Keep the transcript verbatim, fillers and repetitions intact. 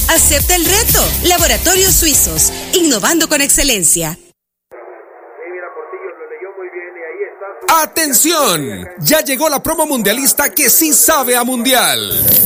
Acepta el reto. Laboratorios Suizos, innovando con excelencia. ¡Atención! Ya llegó la promo mundialista que sí sabe a mundial.